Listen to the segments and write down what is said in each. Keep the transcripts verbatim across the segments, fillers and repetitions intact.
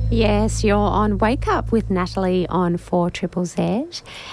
Yes, you're on Wake Up with Natalie on four Triple Z,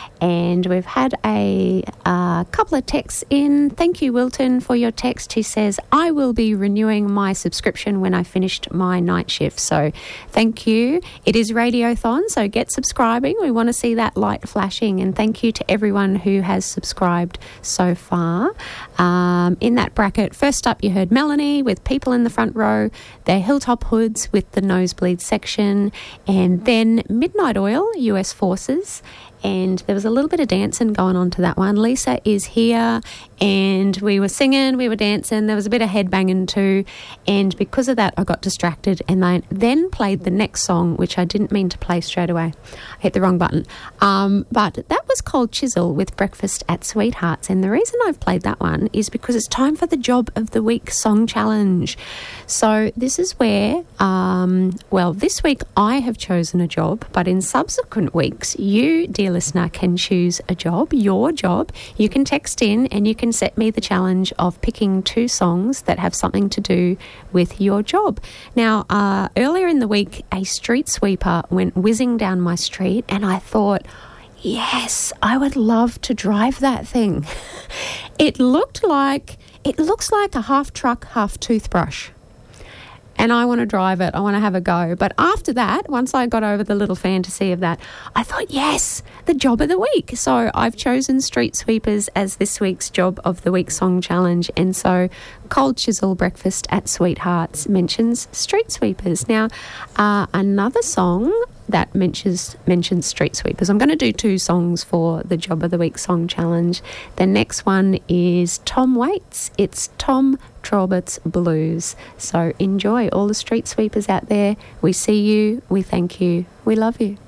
and we've had a uh, couple of texts in. Thank you, Wilton, for your text. He says, I will be renewing my subscription when I finished my night shift. So thank you. It is Radiothon, so get subscribing. We want to see that light flashing, and thank you to everyone who has subscribed so far. Um, in that bracket, first up you heard Melanie with People in the Front Row, their Hilltop Hoods with the Nosebleed section, and then Midnight Oil, U S Forces, and there was a little bit of dancing going on to that one. Lisa Is Here, and we were singing, we were dancing, there was a bit of head banging too, and because of that I got distracted, and I then played the next song, which I didn't mean to play straight away. I hit the wrong button. Um, but that was Cold Chisel with Breakfast at Sweethearts, and the reason I've played that one is because it's time for the Job of the Week Song Challenge. So this is where, um, well, this week I have chosen a job, but in subsequent weeks, you, dear listener, can choose a job, your job. You can text in and you can set me the challenge of picking two songs that have something to do with your job. Now, uh, earlier in the week, a street sweeper went whizzing down my street, and I thought, yes, I would love to drive that thing. It looked like, it looks like a half truck, half toothbrush. And I want to drive it. I want to have a go. But after that, once I got over the little fantasy of that, I thought, yes, the job of the week. So I've chosen Street Sweepers as this week's Job of the Week Song Challenge. And so Cold Chisel Breakfast at Sweethearts mentions Street Sweepers. Now, uh, another song that mentions mentions street sweepers. I'm going to do two songs for the Job of the Week Song Challenge. The next one is Tom Waits. It's Tom Traubert's Blues. So enjoy, all the street sweepers out there. We see you, we thank you, we love you.